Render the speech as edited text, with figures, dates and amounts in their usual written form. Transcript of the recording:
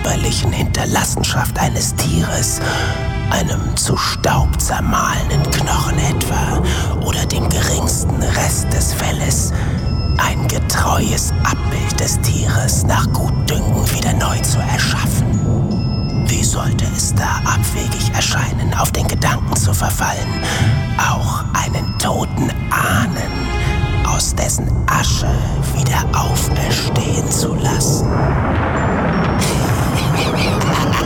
körperlichen Hinterlassenschaft eines Tieres, einem zu Staub zermahlenen Knochen etwa oder dem geringsten Rest des Felles, ein getreues Abbild des Tieres nach Gutdünken wieder neu zu erschaffen. Wie sollte es da abwegig erscheinen, auf den Gedanken zu verfallen,